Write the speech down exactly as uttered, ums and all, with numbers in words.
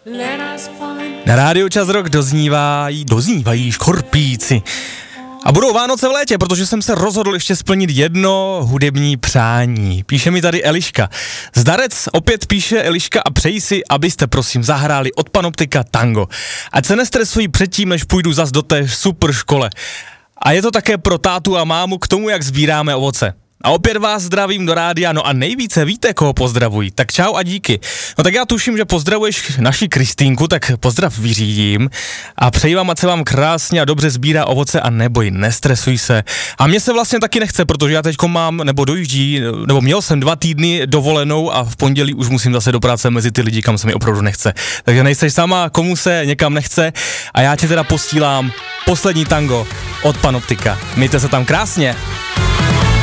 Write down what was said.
Na rádiu Čas Rock doznívají, doznívají Škorpíci. A budou Vánoce v létě, protože jsem se rozhodl ještě splnit jedno hudební přání. Píše mi tady Eliška. Zdarec, opět píše Eliška a přeji si, abyste prosím zahráli od Panoptika tango. Ať se nestresují předtím, než půjdu zas do té super škole. A je to také pro tátu a mámu k tomu, jak sbíráme ovoce. A opět vás zdravím do rádia, no a nejvíce víte, koho pozdravují. Tak čau a díky. No tak já tuším, že pozdravuješ naši Kristýnku, tak pozdrav vyřídím. A přeji vám, ať se vám krásně a dobře sbírá ovoce a neboj, nestresuj se. A mně se vlastně taky nechce, protože já teďko mám, nebo dojíždí, nebo měl jsem dva týdny dovolenou a v pondělí už musím zase do práce mezi ty lidi, kam se mi opravdu nechce. Takže nejseš sama, komu se někam nechce a já ti teda posílám poslední tango od Panoptika. Mějte se tam krásně.